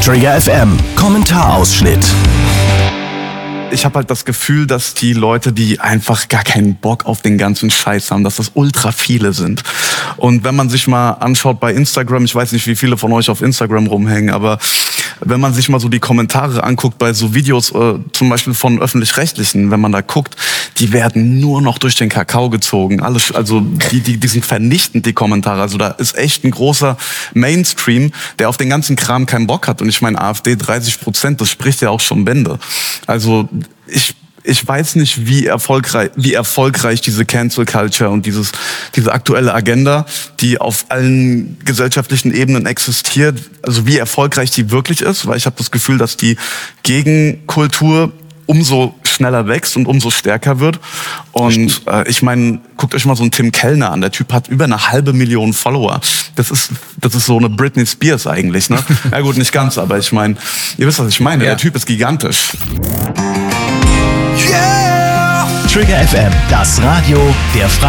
Trigger FM Kommentarausschnitt. Ich habe halt das Gefühl, dass die Leute, die einfach gar keinen Bock auf den ganzen Scheiß haben, dass das ultra viele sind. Und wenn man sich mal anschaut bei Instagram, ich weiß nicht, wie viele von euch auf Instagram rumhängen, aber wenn man sich mal so die Kommentare anguckt bei so Videos, zum Beispiel von Öffentlich-Rechtlichen, wenn man da guckt, die werden nur noch durch den Kakao gezogen. Alles, also die sind vernichtend, die Kommentare. Also da ist echt ein großer Mainstream, der auf den ganzen Kram keinen Bock hat. Und ich meine, AfD 30%, das spricht ja auch schon Bände. Also ich weiß nicht, wie erfolgreich diese Cancel Culture und diese aktuelle Agenda, die auf allen gesellschaftlichen Ebenen existiert, also wie erfolgreich die wirklich ist, weil ich habe das Gefühl, dass die Gegenkultur umso schneller wächst und umso stärker wird. Und ich meine, guckt euch mal so einen Tim Kellner an. Der Typ hat über 500.000 Follower. Das ist so eine Britney Spears eigentlich, ne? Ja gut, nicht ganz, aber ich meine, ihr wisst, was ich meine. Ja. Der Typ ist gigantisch. Trigger FM, das Radio der